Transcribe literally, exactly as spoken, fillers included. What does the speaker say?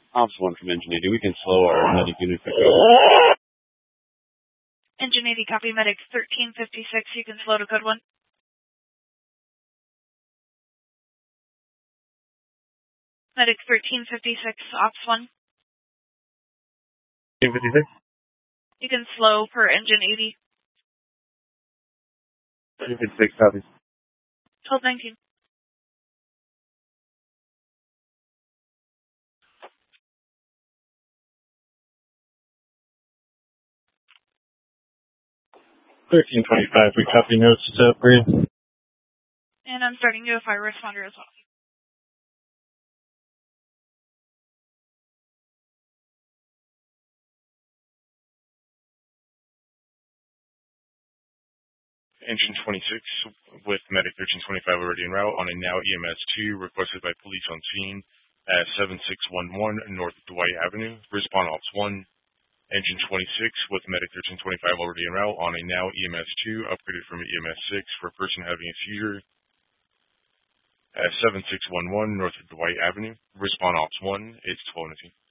Ops one from Engine eighty. We can slow our medic unit pick up. Engine eighty, copy. Medic thirteen fifty-six, you can slow to code one. Medic thirteen fifty-six, Ops one. thirteen fifty-six? You can slow per Engine eighty. thirteen fifty-six, copies. twelve nineteen. thirteen twenty-five, we copy notes to upgrade. And I'm starting to a fire responder as well. Engine twenty-six with Medic thirteen twenty-five already en route on a now E M S two requested by police on scene at seven six one one North Dwight Avenue. Respond Ops one. Engine twenty-six with Medic thirteen twenty-five already en route on a now E M S two upgraded from E M S six for a person having a seizure at seven six one one North Dwight Avenue. Respond Ops one. It's twelve nineteen.